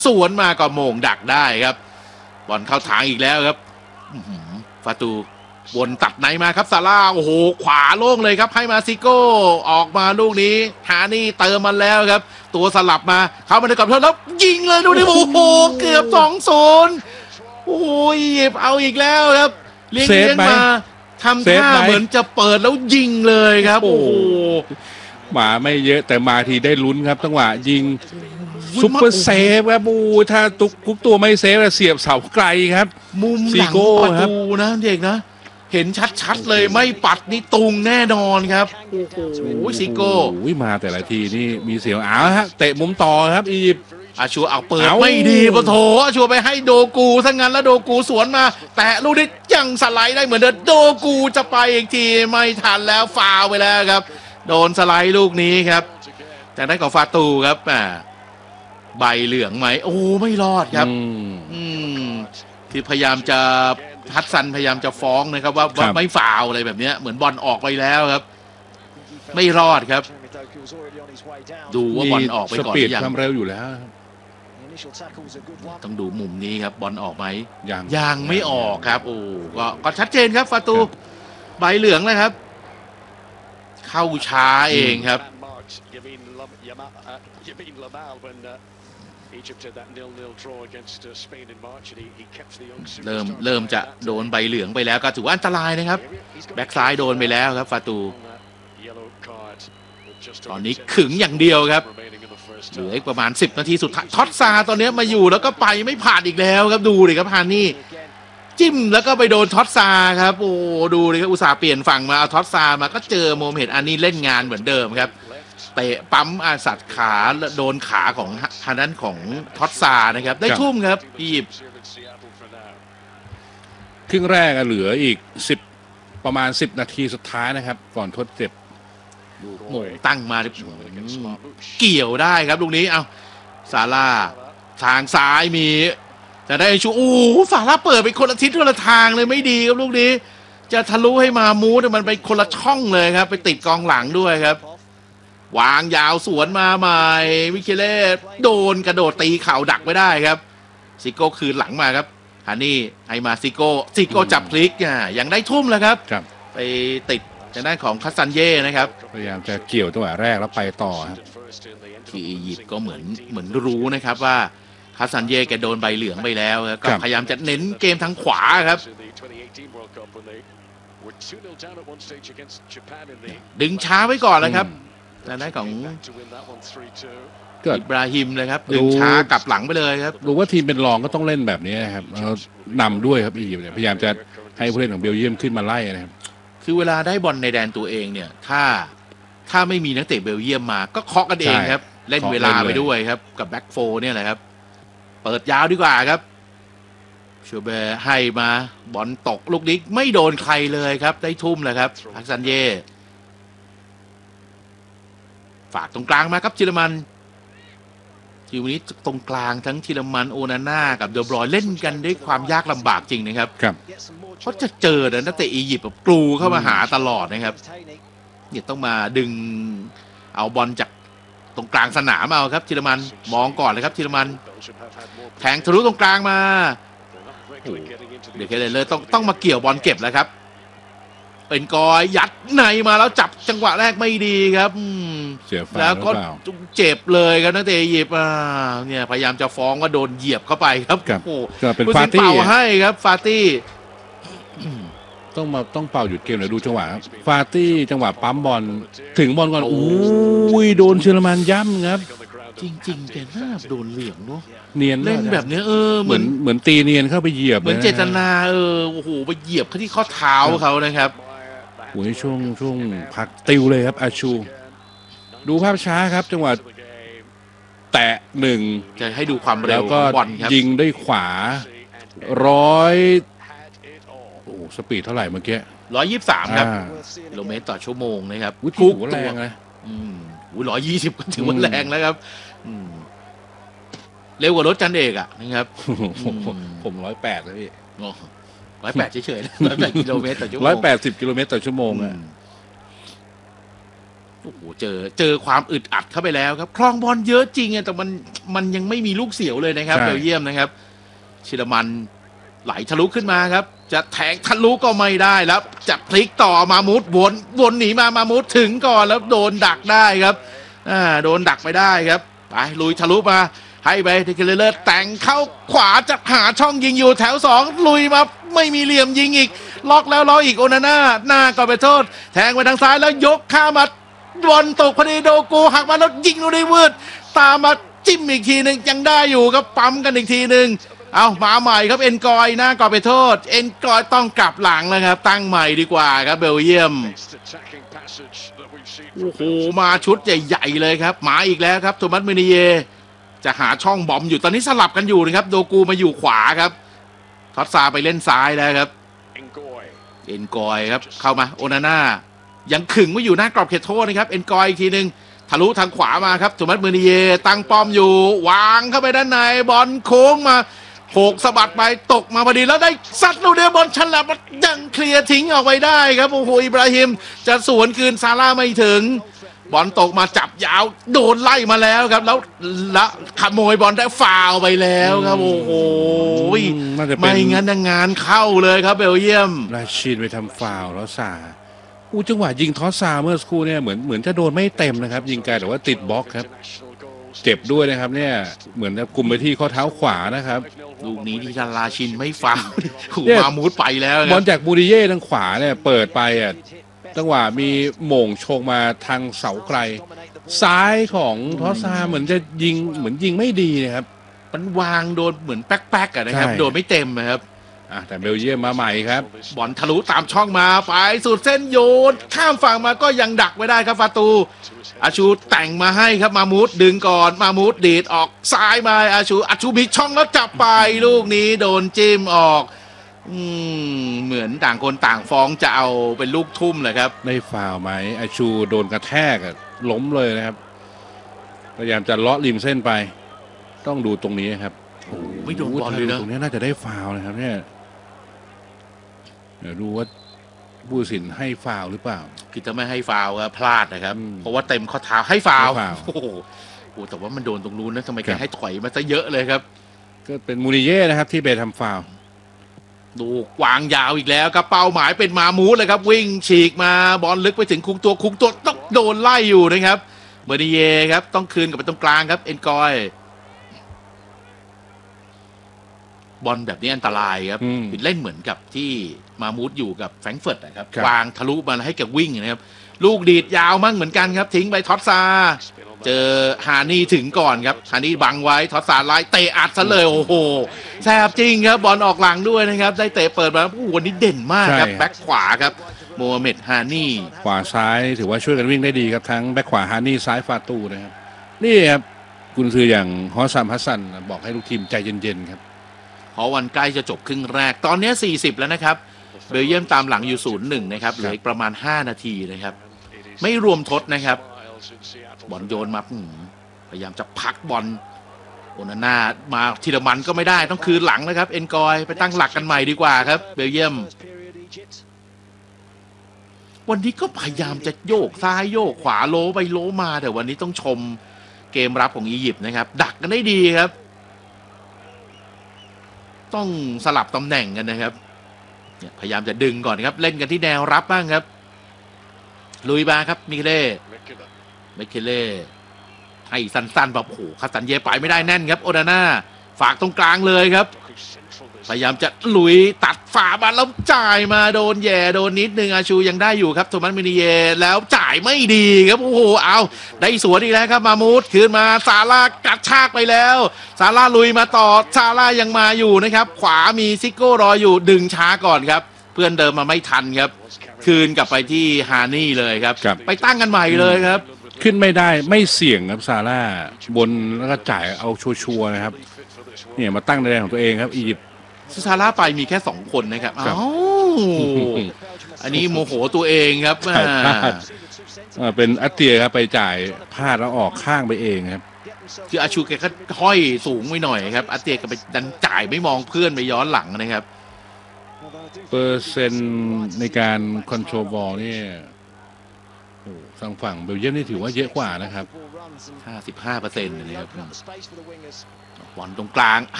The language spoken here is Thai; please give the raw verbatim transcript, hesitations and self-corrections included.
สวนมาก็โมงดักได้ครับบอลเข้าทางอีกแล้วครับฟาตูวนตัดไหนมาครับซาร่าโอ้โหขวาโล่งเลยครับให้มาซิโก้ออกมาลูกนี้ฮานี่เติมมันแล้วครับตัวสลับมาเข้ามาในกรอบแล้วยิงเลยดูดิโอ้โหเกือบ สองศูนย์ โอ้ยหยิบเอาอีกแล้วครับเลี้ยงเลี้ยงมาทำท่าเหมือนจะเปิดแล้วยิงเลยครับโอ้โหมาไม่เยอะแต่มาทีได้ลุ้นครับจังหวะยิงซุปเปอร์เซฟครับบูถ้าตุกทุกตัวไม่เซฟเสียบเสาไกลครับมุมหลังประตูนะเด็กนะเห็นชัดๆเลยไม่ปัดนี่ตุงแน่นอนครับโอ้โหซิโก้มาแต่ละทีนี่มีเสียงอ้าวฮะเตะมุมต่อครับอียิปต์อาชัวเอาเปิดไม่ดีปะโถอาชัวไปให้โดกูซะงั้นแล้วโดกูสวนมาแต่ลูกนี้ยังสไลด์ได้เหมือนเดิมโดกูจะไปอีกทีไม่ทันแล้วฟาวไปแล้วครับโดนสไลด์ลูกนี้ครับจากนั้นก็ฟาตูครับอ่าใบเหลืองไหมโอ้ไม่รอดครับอืมที่พยายามจะฮัตซันพยายามจะฟ้องนะครับว่าว่าไม่ฟาวอะไรแบบนี้เหมือนบอลออกไปแล้วครับไม่รอดครับดูว่าบอลออกไปก่อนหรือยังความเร็วอยู่แล้วต้องดูมุมนี้ครับบอลออกไหมยังยังไม่ออกครับโอ้ก็ก็ชัดเจนครับฟาตูใบเหลืองเลยครับเข้าช้าเองครับเริ่มเริ่มจะโดนใบเหลืองไปแล้วก็ถือว่าอันตรายนะครับแบ็กซ้ายโดนไปแล้วครับฟาตูตอนนี้ขึงอย่างเดียวครับเหลืออีกประมาณสิบนาทีสุดท้ายท็อตซาตอนนี้มาอยู่แล้วก็ไปไม่ผ่านอีกแล้วครับดูดิครับฮานี่จิ้มแล้วก็ไปโดนท็อตซาครับโอ้ดูดิครับอุตส่าห์เปลี่ยนฝั่งมาเอาท็อตซามาก็เจอโมเมดอันนี้เล่นงานเหมือนเดิมครับเตะปั๊มอาสัตขาโดนขาของทางด้านของท็อตซานะครับได้ทุ่มครับอียิปต์ครึ่งแรกเหลืออีกสิบประมาณสิบนาทีสุดท้ายนะครับก่อนทดเจ็บโหตั้งมาเกี่ยวได้ครับลูกนี้เอาซาร่าทางซ้ายมีจะได้ชูโอ้ซาร่าเปิดไปคนละทิศคนละทางเลยไม่ดีครับลูกนี้จะทะลุให้มามูแต่มันไปคนละช่องเลยครับไปติดกองหลังด้วยครับวางยาวสวนมาใหม่วิเคเล่โดนกระโดดตีเข่าดักไม่ได้ครับซิโก้คืนหลังมาครับฮันนี่ให้มาซิโก้ซิโก้จับพลิกอ่ะยังได้ทุ่มแล้วครับไปติดทางด้านของคัสซันเย่นะครับพยายามจะเกี่ยวจังหวะแรกแล้วไปต่อครับที่อียิปต์ก็เหมือนเหมือนรู้นะครับว่าคัสซันเย่แกโดนใบเหลืองไปแล้วก็พยายามจะเน้นเกมทางขวาครับดึงช้าไว้ก่อนแล้วครับทางด้านของอิบราฮิมเลยครับดึงช้ากลับหลังไปเลยครับรู้ว่าทีมเป็นรองก็ต้องเล่นแบบนี้ครับแล้วนำด้วยครับอียิปต์พยายามจะให้ผู้เล่นของเบลเยียมขึ้นมาไล่นะครับคือเวลาได้บอลในแดนตัวเองเนี่ยถ้าถ้าไม่มีนักเตะเบลเยียมมาก็เคาะกันเองครับเล่นเวลาไปด้วยครับกับแบ็กโฟเนี่ยแหละครับเปิดยาวดีกว่าครับชูเบร์ให้มาบอลตกลูกนี้ไม่โดนใครเลยครับได้ทุ่มเลยครับฮักซันเย่ฝากตรงกลางมาครับจิรมันทีมนี้ตรงกลางทั้งจิรมันโอนาน่ากับเดอบรอยเล่นกันด้วยความยากลำบากจริงนะครับเพราะจะเจอนักเตะอียิปต์แบบกลูเข้ามาหาตลอดนะครับเนี่ยต้องมาดึงเอาบอลจากตรงกลางสนามเอาครับจิรมันมองก่อนเลยครับจิรมันแทงทะลุตรงกลางมาเดี๋ยวแค่เลยต้องต้องมาเกี่ยวบอลเก็บแล้วครับเป็นกอยยัดในมาแล้วจับจังหวะแรกไม่ดีครับแล้วก็เจ็บเลยครับนักเตะอียิปต์เนี่ยพยายามจะฟ้องว่าโดนเหยียบเข้าไปครับโอ้เป็นฟาตี้เป่าให้ครับฟาตี้ต้องมาต้องเป่าหยุดเกมหน่อยดูจังหวะฟาตี้จังหวะปั๊มบอลถึงบอลก่อนโอ้ยโดนเชอร์มันย่ำครับจริงๆแกน่าโดนเหลี่ยมเนาะเนียนเล่นแบบนี้เออเหมือนเหมือนตีเนียนเข้าไปเหยียบเหมือนเจตนาเออโอ้โหไปเหยียบเขาที่ข้อเท้าเขานะครับโอ้ยช่วงช่วงพักติวเลยครับอาชูดูภาพช้าครับจังหวะแตะหนึ่งจะให้ดูความเร็วของบอลครับยิงด้วยขวาร้อยโอ้สปีดเท่าไหร่เมื่อกี้ร้อยยี่สิบสามครับกิโลเมตรต่อชั่วโมงนะครับกุ๊กแรงเลยอืมอุ้ยร้อยยี่สิบก็ถือว่าแรงแล้วครับเร็วกว่ารถจันเอกอ่ะนะครับผมร้อยแปดเลยพี่ร้อยแปดเฉยๆร้อยแปดกิโลเมตรต่อชั่วโมงร้อยแปดสิบกิโลเมตรต่อชั่วโมงอ่ะโอ้โหเจอเจอความอึดอัดเข้าไปแล้วครับครองบอลเยอะจริงแต่มันมันยังไม่มีลูกเสียวเลยนะครับเบลเยียมนะครับชิลมันไหลทะลุขึ้นมาครับจะแทงทะลุก็ไม่ได้แล้วจะพลิกต่อมามูดวนวนหนีมามามูดถึงก่อนแล้วโดนดักได้ครับอ่าโดนดักไปได้ครับไปลุยทะลุมาให้ไปเทเคเลอร์แต่งเข้าขวาจะหาช่องยิงอยู่แถวสองลุยมาไม่มีเหลี่ยมยิงอีกล็อกแล้วล็อกอีกโอนาน่าหน้าก็ไปโทษแทงไปทางซ้ายแล้วยกข้ามาบอลตกพอดีโดกูหักมาแล้วยิงลูกได้วืดตามมาจิ้มอีกทีหนึ่งยังได้อยู่ครับปั๊มกันอีกทีหนึ่งเอามาใหม่ครับเอ็นกอยหน้าก็ไปโทษเอ็นกอยต้องกลับหลังแล้วครับตั้งใหม่ดีกว่าครับเบลเยียมโอ้โหมาชุดใหญ่ๆเลยครับมาอีกแล้วครับโทมัส เมนิเยจะหาช่องบอมอยู่ตอนนี้สลับกันอยู่นะครับโดกูมาอยู่ขวาครับทอตซาไปเล่นซ้ายแล้วครับเอ็นกอยครับเข้ามาโอนาน่ายังขึงไว้อยู่หน้ากรอบเขตโทษนะครับเอ็นกอยอีกทีหนึ่งทะลุทางขวามาครับโทมัส เมนิเยตั้งป้อมอยู่วางเข้าไปด้านในบอลโค้งมาโขกสะบัดไปตกมาพอดีแล้วได้ซัดลูกเดียวบอลฉลับมันยังเคลียร์ทิ้งออกไปได้ครับโอ้โหอิบราฮิมจะสวนคืนซาร่าไม่ถึงบอลตกมาจับยาวโดนไล่มาแล้วครับแล้วละขโมยบอลได้ฟาวไปแล้วครับโอ้โหไม่งั้นงานเข้าเลยครับเบลเยียมราชินไปทำฟาวแล้วซาอู้จังหวะยิงทอสซาเมื่อสักครู่เนี่ยเหมือนเหมือนจะโดนไม่เต็มนะครับยิงไกลแต่ว่าติดบล็อกครับเจ็บด้วยนะครับเนี่ยเหมือนจะกุมไปที่ข้อเท้าขวานะครับลูกนี้ที่จาราชินไม่ฟาวหูมามูดไปแล้วบอลจากบูริเย่ทางขวาเนี่ยเปิดไปอ่ะจังหวะมีโหม่งชงมาทางเสาไกลซ้ายของทอสซาเหมือนจะยิงเหมือนยิงไม่ดีนะครับมันวางโดนเหมือนแป๊กๆกันนะครับโดนไม่เต็มนะครับแต่เบลเยียมมาใหม่ครับบอลทะลุตามช่องมาไปสุดเส้นโยนข้ามฝั่งมาก็ยังดักไว้ได้ครับฟาตูอาชูแต่งมาให้ครับมามูดดึงก่อนมามูดดีดออกซ้ายมาอาชูอาชูมีช่องแล้วจับไปลูกนี้โดนจิ้มออกอืมเหมือนต่างคนต่างฟ้องจะเอาเป็นลูกทุ่มเลยครับได้ฟาวไหมอาชูโดนกระแทกล้มเลยนะครับพยายามจะเลาะริมเส้นไปต้องดูตรงนี้ครับโอ้ไม่โดนบอลเลยนะตรงนี้น่าจะได้ฟาวนะครับเนี่ยเดี๋ยวดูว่าผู้ตัดสินให้ฟาวหรือเปล่าคือจะไม่ให้ฟาวครับพลาดนะครับเพราะว่าเต็มข้อเท้าให้ฟาวโอ้โหแต่ว่ามันโดนตรงนู้นนะทำไมแกให้ถอยมาซะเยอะเลยครับก็เป็นมูริเย่นะครับที่ไปทำฟาวดูวางยาวอีกแล้วครับเป้าหมายเป็นมามูดเลยครับวิ่งฉีกมาบอลลึกไปถึงคุกตัวคุกตัวต้องโดนไล่อยู่นะครับเมอร์ดิเย่ครับต้องคืนกลับไปตรงกลางครับเอ็นกอยบอลแบบนี้อันตรายครับเล่นเหมือนกับที่มามูดอยู่กับแฟรงก์เฟิร์ตนะครับวางทะลุมาให้แกวิ่งนะครับลูกดีดยาวมั่งเหมือนกันครับทิ้งไปท็อตซาเจอฮานี่ถึงก่อนครับฮานี่บังไว้ท็อตซาไล่เตะอัดซะเลยโอ้โหแซ่บจริงครับบอลออกหลังด้วยนะครับได้เตะเปิดมาโอ้โหวันนี้เด่นมากครับแบ็คขวาครับโมฮัมเหม็ดฮานี่ขวาซ้ายถือว่าช่วยกันวิ่งได้ดีครับทั้งแบ็คขวาฮานี่ซ้ายฟาตูนะครับนี่ครับกุนซืออย่างฮอสซัมฮัสซันบอกให้ลูกทีมใจเย็นๆครับเพราะวันใกล้จะจบครึ่งแรกตอนนี้สี่สิบแล้วนะครับเบลเยียมตามหลังอยู่ ศูนย์หนึ่ง นะครับเหลืออีกประมาณห้านาทีนะครับไม่รวมทดนะครับบอลโยนมาพยายามจะพักบอลโอนาน่ามาทีละมันก็ไม่ได้ต้องคืนหลังนะครับเอ็นกอยไปตั้งหลักกันใหม่ดีกว่าครับเบลเยียมวันนี้ก็พยายามจะโยกซ้ายโยกขวาโลไปโลมาแต่วันนี้ต้องชมเกมรับของอียิปต์นะครับดักกันได้ดีครับต้องสลับตำแหน่งกันนะครับพยายามจะดึงก่อนครับเล่นกันที่แนวรับบ้างครับลุยมาครับมิเคเล่มิเคเล่ให้สั้นๆแบบโอ้โหคาสันเยไปไม่ได้แน่นครับโอนาน่าฝากตรงกลางเลยครับพยายามจะลุยตัดฝาบอลแล้วจ่ายมาโดนแย่โดนนิดนึงอาชูยังได้อยู่ครับโทมัส เมนิเยแล้วจ่ายไม่ดีครับโอ้โหเอาได้สวนอีกแล้วครับมามูดคืนมาซาร่ากระชากไปแล้วซาร่าลุยมาต่อซาร่ายังมาอยู่นะครับขวามีซิโก้รออยู่ดึงช้าก่อนครับเพื่อนเดิมมาไม่ทันครับคืนกลับไปที่ฮานี่เลยครับไปตั้งกันใหม่เลยครับขึ้นไม่ได้ไม่เสี่ยงครับซาร่าบนแล้วก็จ่ายเอาชัวร์ๆนะครับเนี่ยมาตั้งในแดนของตัวเองครับอียิปต์ซาร่าไปมีแค่สองคนนะครับอ้าวอันนี้โมโหตัวเองครับเป็นอัตเตียครับไปจ่ายพลาดแล้วออกข้างไปเองครับคืออาชูแกก็ห้อยสูงไว้หน่อยครับอัตเตียก็ไปดันจ่ายไม่มองเพื่อนไปย้อนหลังนะครับเปอร์เซ็นต์ในการคอนโทรลบอลนี่โอ้ทางฝั่งเบลเยียมนี่ถือว่าเยอะกว่านะครับห้าสิบห้าเปอร์เซ็นต์นะครับบอลตรงกลาง